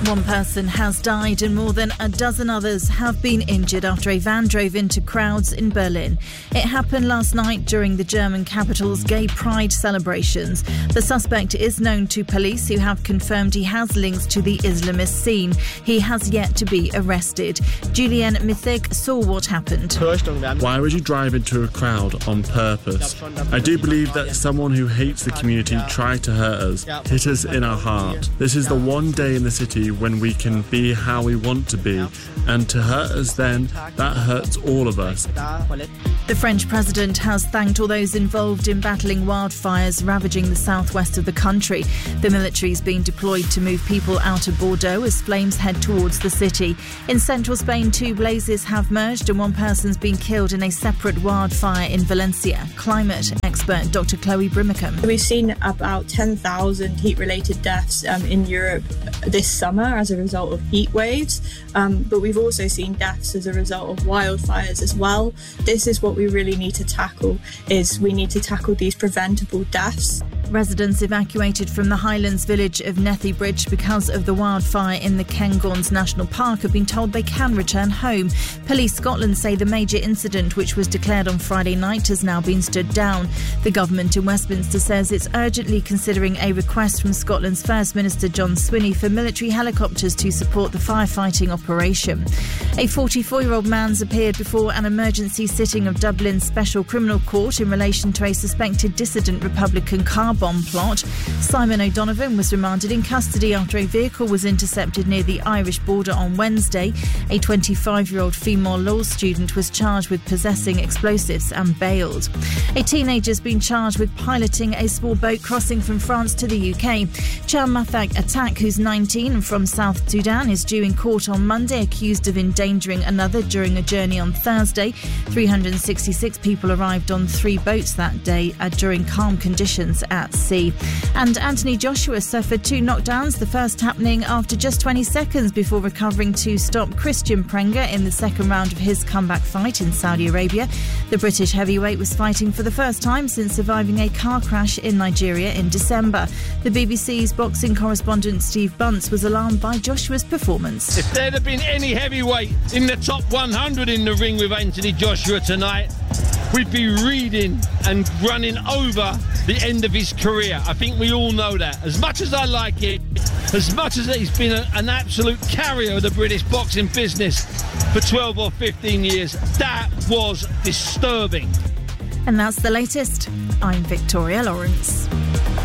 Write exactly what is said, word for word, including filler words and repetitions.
One person has died and more than a dozen others have been injured after a van drove into crowds in Berlin. It happened last night during the German capital's Gay Pride celebrations. The suspect is known to police, who have confirmed he has links to the Islamist scene. He has yet to be arrested. Julian Mithig saw what happened. Why would you drive into a crowd on purpose? I do believe that someone who hates the community tried to hurt us, hit us in our heart. This is the one day in the city when we can be how we want to be, and to hurt us then, that hurts all of us. The French president has thanked all those involved in battling wildfires ravaging the southwest of the country. The military is being deployed to move people out of Bordeaux as flames head towards the city. In central Spain, two blazes have merged and one person's been killed in a separate wildfire in Valencia. Climate expert Doctor Chloe Brimacombe. We've seen about ten thousand heat-related deaths um, in Europe this summer as a result of heat waves, um, but we've also seen deaths as a result of wildfires as well. This is what we really need to tackle, is we need to tackle these preventable deaths. Residents evacuated from the Highlands village of Nethybridge because of the wildfire in the Cairngorms National Park have been told they can return home. Police Scotland say the major incident, which was declared on Friday night, has now been stood down. The government in Westminster says it's urgently considering a request from Scotland's First Minister John Swinney for military helicopters to support the firefighting operation. A forty-four-year-old man's appeared before an emergency sitting of Dublin's Special Criminal Court in relation to a suspected dissident Republican car bomb plot. Simon O'Donovan was remanded in custody after a vehicle was intercepted near the Irish border on Wednesday. A twenty-five-year-old female law student was charged with possessing explosives and bailed. A teenager's been charged with piloting a small boat crossing from France to the U K. Chal Mathak Atak, who's nineteen and from South Sudan, is due in court on Monday, accused of endangering another during a journey on Thursday. three hundred sixty-six people arrived on three boats that day uh, during calm conditions at sea. And Anthony Joshua suffered two knockdowns, the first happening after just twenty seconds before recovering to stop Christian Prenga in the second round of his comeback fight in Saudi Arabia. The British heavyweight was fighting for the first time since surviving a car crash in Nigeria in December. The B B C's boxing correspondent Steve Bunce was alarmed by Joshua's performance. If there'd have been any heavyweight in the top one hundred in the ring with Anthony Joshua tonight, we'd be reading and running over the end of his career. I think we all know that. As much as I like it, as much as he's been a, an absolute carrier of the British boxing business for twelve or fifteen years, that was disturbing. And that's the latest. I'm Victoria Lawrence.